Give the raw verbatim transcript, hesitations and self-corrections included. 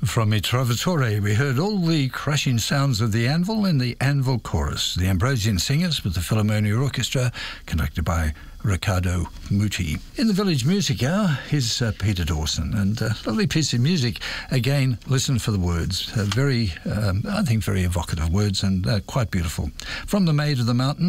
From Il Trovatore, we heard all the crashing sounds of the anvil in the Anvil Chorus, the Ambrosian Singers with the Philharmonia Orchestra, conducted by Riccardo Muti. In the Village Music Hour is uh, Peter Dawson, and a lovely piece of music. Again, listen for the words. Uh, very, um, I think, very evocative words and uh, quite beautiful. From the Maid of the Mountain,